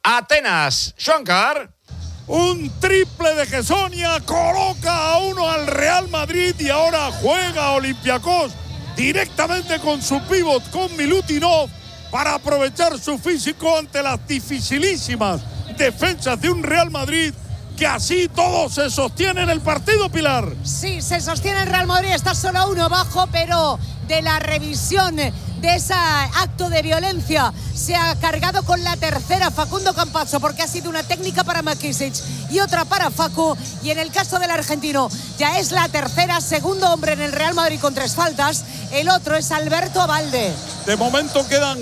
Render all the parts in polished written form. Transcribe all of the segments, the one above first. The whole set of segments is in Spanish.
Atenas, Xuancar. Un triple de Gessonia coloca a uno al Real Madrid y ahora juega Olympiacos directamente con su pívot, con Milutinov, para aprovechar su físico ante las dificilísimas defensas de un Real Madrid que así todo se sostiene en el partido, Pilar. Sí, se sostiene el Real Madrid, está solo a uno abajo, pero de la revisión de ese acto de violencia se ha cargado con la tercera Facundo Campazzo, porque ha sido una técnica para Makisic y otra para Facu, y en el caso del argentino ya es la tercera, segundo hombre en el Real Madrid con 3 faltas, el otro es Alberto Abalde. De momento quedan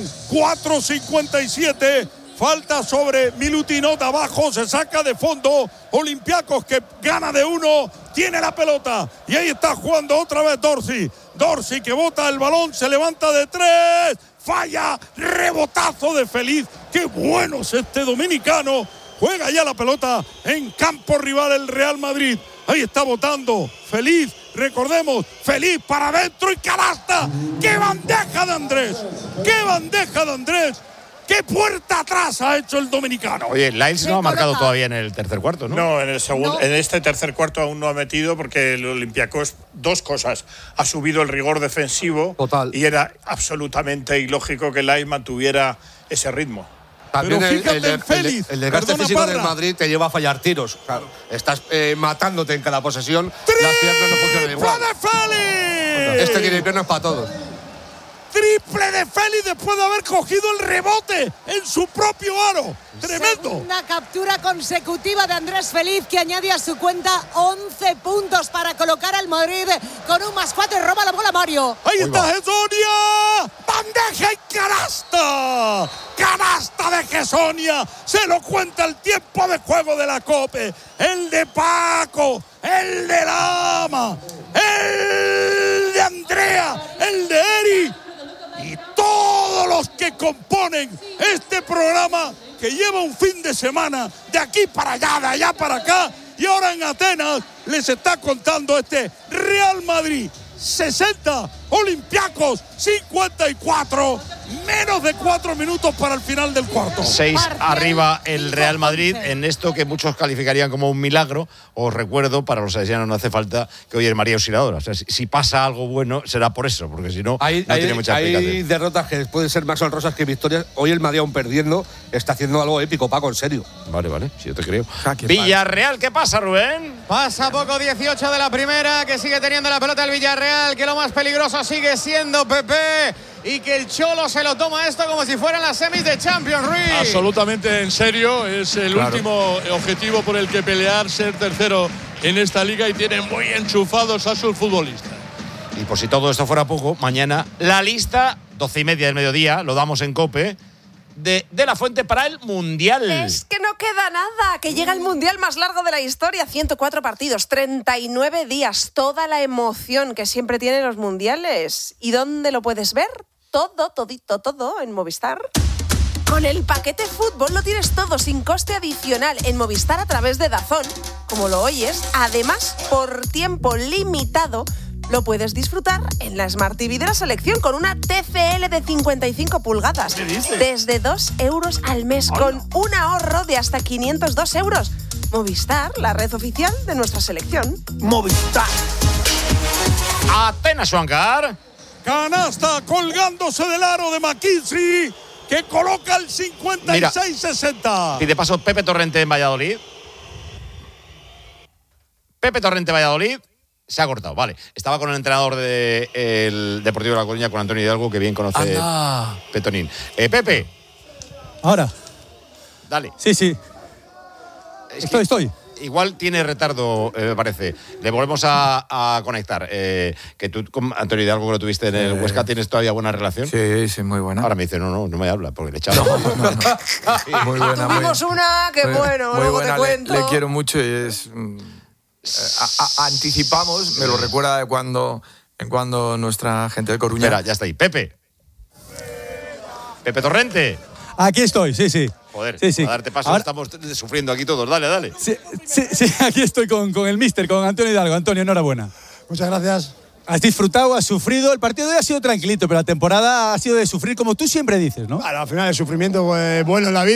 4:57. Falta sobre Milutinov abajo, se saca de fondo Olympiacos, que gana de 1, tiene la pelota y ahí está jugando otra vez Dorsey que bota el balón, se levanta de 3, falla, rebotazo de Feliz. Qué bueno es este dominicano. Juega ya la pelota en campo rival el Real Madrid. Ahí está botando Feliz, recordemos, Feliz para adentro y canasta. ¡Qué bandeja de Andrés! ¡Qué bandeja de Andrés! ¡Qué puerta atrás ha hecho el dominicano! Oye, Lyles no ha marcado todavía en el tercer cuarto, ¿no? No, en el segundo, en este tercer cuarto aún no ha metido, porque el Olympiacos, dos cosas: ha subido el rigor defensivo. Total. Y era absolutamente ilógico que Lyles mantuviera ese ritmo. También pero fíjate en Félix, el desgaste perdona, físico Parra, del Madrid te lleva a fallar tiros. Claro, estás matándote en cada posesión. ¡Triple Las piernas no funcionan igual. de Félix! Este tiene piernas para todos. Triple de Félix después de haber cogido el rebote en su propio aro. Tremendo. Segunda captura consecutiva de Andrés Feliz, que añade a su cuenta 11 puntos para colocar al Madrid con un +4 y roba la bola Mario. Ahí está Gessonia. Bandeja y canasta. Canasta de Gessonia. Se lo cuenta el tiempo de juego de la Cope. El de Paco. El de Lama. El de Andrea. El de Eri. Y todos los que componen este programa, que lleva un fin de semana de aquí para allá, de allá para acá, y ahora en Atenas les está contando este Real Madrid 60, Olympiacos 54, menos de 4 minutos para el final del cuarto. 6 arriba el Real Madrid, en esto que muchos calificarían como un milagro. Os recuerdo, para los salesianos no hace falta que hoy es María Auxiliadora. O sea, si pasa algo bueno, será por eso, porque si no, no tiene mucha explicación. Hay derrotas que pueden ser más honrosas que victorias. Hoy el Madrid, aún perdiendo, está haciendo algo épico, Paco, en serio. Vale, si yo te creo. Villarreal, ¿qué pasa, Rubén? Pasa poco, 18 de la primera, que sigue teniendo la pelota el Villarreal, que lo más peligroso sigue siendo Pepe, y que el Cholo se lo toma esto como si fueran las semis de Champions, Ruiz. Absolutamente en serio, es el último objetivo por el que pelear, ser tercero en esta liga, y tienen muy enchufados a sus futbolistas. Y por si todo esto fuera poco, mañana la lista, 12:30 del mediodía, lo damos en COPE, de la Fuente para el Mundial. Es que no queda nada, que llega el Mundial más largo de la historia, 104 partidos, 39 días, toda la emoción que siempre tienen los mundiales. ¿Y dónde lo puedes ver? Todo en Movistar. Con el paquete fútbol lo tienes todo sin coste adicional en Movistar a través de DAZN, como lo oyes. Además, por tiempo limitado, lo puedes disfrutar en la Smart TV de la selección con una TCL de 55 pulgadas. Desde 2 euros al mes, con un ahorro de hasta 502 euros. Movistar, la red oficial de nuestra selección. Movistar. Atenas, Xuancar. Canasta colgándose del aro de McKinsey, que coloca el 56-60. Y de paso, Pepe Torrente en Valladolid. Se ha cortado, vale. Estaba con el entrenador del Deportivo de La Coruña, con Antonio Hidalgo, que bien conoce Petonín. Pepe. Ahora. Dale. Sí. Estoy. Igual tiene retardo, me parece. Le volvemos a conectar. Que tú con Antonio Hidalgo, que lo tuviste en el Huesca, ¿tienes todavía buena relación? Sí, muy buena. Ahora me dice, no me habla, porque le echaba. No. Muy buena. Tuvimos una que bueno, muy luego buena, te cuento. le quiero mucho y es... anticipamos, me lo recuerda de cuando nuestra gente de Coruña... Espera, ya está ahí. Pepe Torrente. Aquí estoy, sí. Joder, sí. a darte paso, ahora estamos sufriendo aquí todos. Dale. Sí, aquí estoy con el míster, con Antonio Hidalgo. Antonio, enhorabuena. Muchas gracias. Has disfrutado, has sufrido. El partido de hoy ha sido tranquilito, pero la temporada ha sido de sufrir, como tú siempre dices, ¿no? Bueno, al final el sufrimiento es bueno en la vida.